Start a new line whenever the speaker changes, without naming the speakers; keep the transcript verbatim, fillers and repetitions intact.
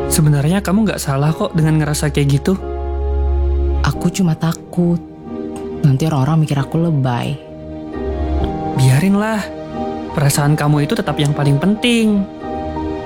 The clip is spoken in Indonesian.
Sebenarnya kamu gak salah kok dengan ngerasa kayak gitu.
Aku cuma takut nanti orang-orang mikir aku lebay.
Biarinlah, perasaan kamu itu tetap yang paling penting.